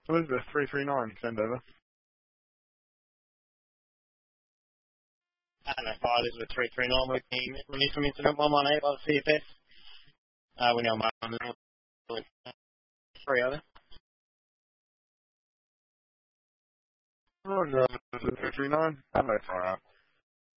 Elizabeth 339, send over. No, 5 Elizabeth 339, working release from incident 118 by the CFS. We know my 3 over. Roger, Elizabeth 339, hello, fire out.